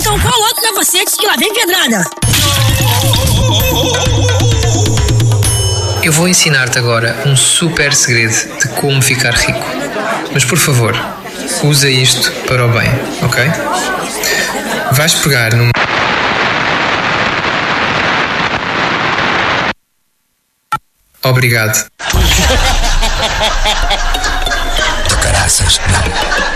Então coloque o capacete que lá vem pedrada. Eu vou ensinar-te agora um super segredo de como ficar rico. Mas por favor, usa isto para o bem, ok? Vais pegar numa... Obrigado. Do caraças, não.